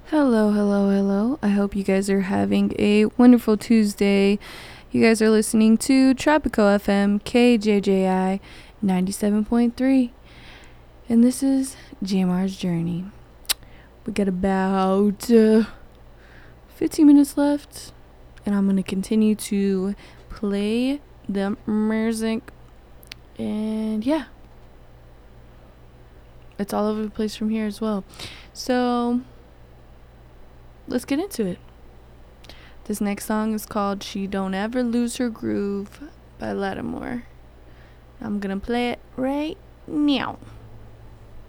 Hello, hello, hello. I hope you guys are having a wonderful Tuesday. You guys are listening to Tropico FM KJJI 97.3. And this is GMR's Journey. We got about 15 minutes left. And I'm going to continue to play the music. And yeah. It's all over the place from here as well. So let's get into it. This next song is called She Don't Ever Lose Her Groove by Lattimore. I'm gonna play it right now.